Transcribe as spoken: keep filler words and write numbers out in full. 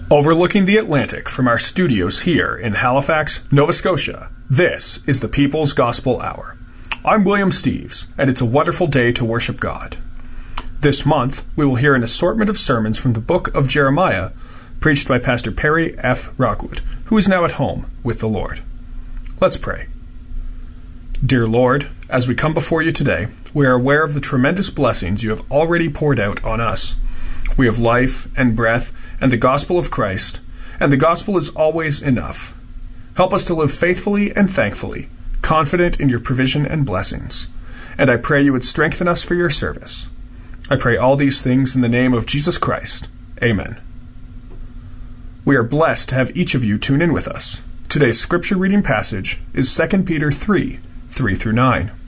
Overlooking the Atlantic from our studios here in Halifax, Nova Scotia, this is the People's Gospel Hour. I'm William Steves, and it's a wonderful day to worship God. This month, we will hear an assortment of sermons from the book of Jeremiah, preached by Pastor Perry F. Rockwood, who is now at home with the Lord. Let's pray. Dear Lord, as we come before you today, we are aware of the tremendous blessings you have already poured out on us. We have life and breath and the gospel of Christ, and the gospel is always enough. Help us to live faithfully and thankfully, confident in your provision and blessings. And I pray you would strengthen us for your service. I pray all these things in the name of Jesus Christ. Amen. We are blessed to have each of you tune in with us. Today's scripture reading passage is Second Peter three, three through nine.